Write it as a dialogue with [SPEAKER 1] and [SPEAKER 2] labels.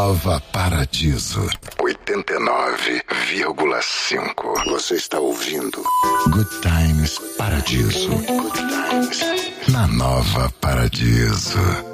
[SPEAKER 1] Nova Paradiso 89,5. Você está ouvindo Good Times Paradiso. Good Times na Nova Paradiso.